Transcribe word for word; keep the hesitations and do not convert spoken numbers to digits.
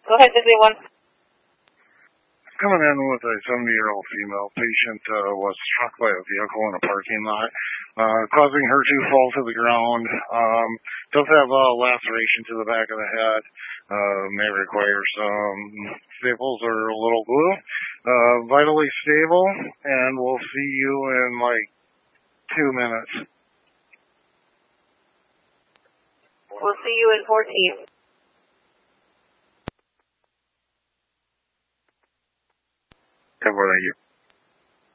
Go ahead, Disney one. Coming in with a seventy-year-old female patient uh, was struck by a vehicle in a parking lot, uh, causing her to fall to the ground. Um, does have a laceration to the back of the head. Uh, may require some staples or a little glue. Uh, vitally stable, and we'll see you in like two minutes. We'll see you in fourteen. Okay, what are you?